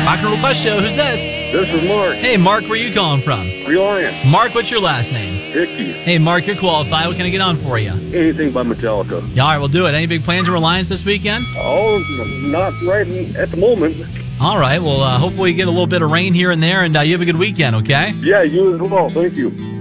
Rock and Roll Quest Show. Who's this? This is Mark. Hey, Mark, where are you calling from? Reliant. Mark, what's your last name? Hickey. Hey, Mark, you're qualified. What can I get on for you? Anything by Metallica. Yeah, all right, we'll do it. Any big plans in Reliance this weekend? Oh, not right at the moment. All right, well, hopefully we get a little bit of rain here and there, and you have a good weekend, okay? Yeah, you as well. Thank you.